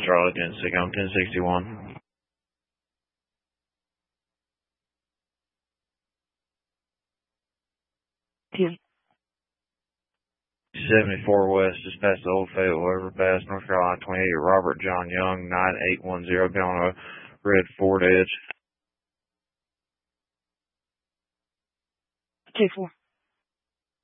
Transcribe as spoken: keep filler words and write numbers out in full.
Charlie, Tennessee, on ten sixty-one. Two. seventy-four West, just past the old Fayetteville overpass, North Carolina twenty-eight, Robert John Young, nine eight one zero, been on a red Ford Edge. Two four.